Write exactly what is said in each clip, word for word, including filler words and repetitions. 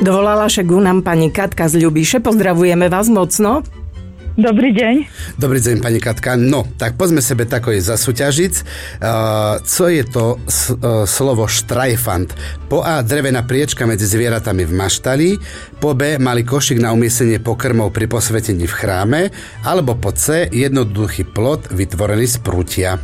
Dovolala sa ku nám pani Katka z Ľubiše. Pozdravujeme vás mocno. Dobrý deň. Dobrý deň, pani Katka. No, tak poďme sebe takoj zasúťažiť. Uh, co je to s, uh, slovo štrajfant? Po A, drevená priečka medzi zvieratami v maštali. Po B, malý košík na umiestnenie pokrmov pri posvetení v chráme. Alebo po C, jednoduchý plot vytvorený z prútia.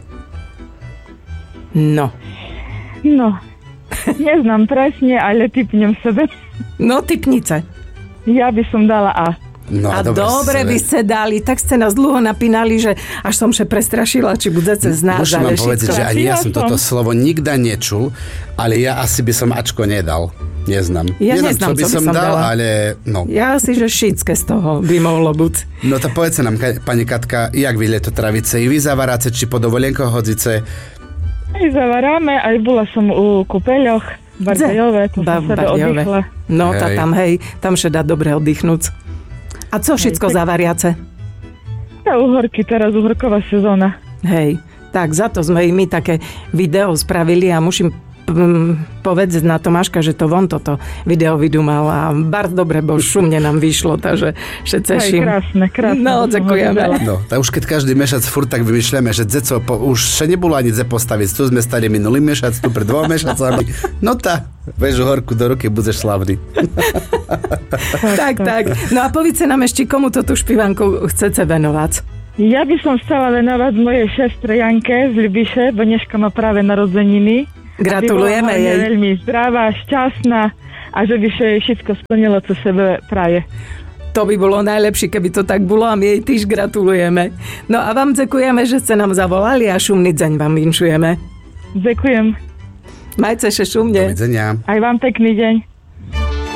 No. No, neznám presne, ale typnem sebe. No, typnice. Ja by som dala A. No, a dobre by ste dali, tak ste nás dlho napínali, že až som sa prestrašila, či budete znáť. Musím vám povedať, že ani ja som toto slovo nikdy nečul, ale ja asi by som Ačko nedal. Neznám. Ja Neznám, neznám, čo by, co by som som dal, dala. ale no. Ja si, že šítske z toho by mohlo byť. No to povedzte nám, pani Katka, jak vy leto travice? I vy zavaráte, či po dovolenkoch hodzice? Aj zavaráme, aj bola som u kúpeľoch, Bardejové, to Ba- som sebe Bardejové. oddychla. No, Hej. tá tam, hej, tam sa dá dobre oddychnúť. A co všetko zavariace? Tá uhorky, teraz uhorková sezóna. Hej, tak za to sme i my také video spravili a musím mm, povedať na Tomáška, že to von toto video vydumal a bar dobre, bo šumne nám vyšlo, takže še Aj ceším. krásne, krásne. No, to som ďakujeme. hodila. No, tak už keď každý mešac furt tak vymýšľame, že dzeco, po, už še nebolo ani dze postaviť, tu sme stali minulý mešac, tu pred dvoma mešacami. No tá, vežu horku do ruky, budeš slavný. Tak, tak. No a povedz nám ešte, komu to tú špivanku chcete venovať? Ja by som chcela venovať mojej šestre Janke z Ľubiše, bo dneska má práve narodzeniny. Gratulujeme Aby bola jej. veľmi zdravá, šťastná a že by sa jej všetko splnilo, čo sebe praje. To by bolo najlepšie, keby to tak bolo a my jej tiež gratulujeme. No a vám ďakujeme, že ste nám zavolali a šumný deň vám vinšujeme. Ďakujem. Majte sa šumne. Dovidenia. Aj vám pekný deň.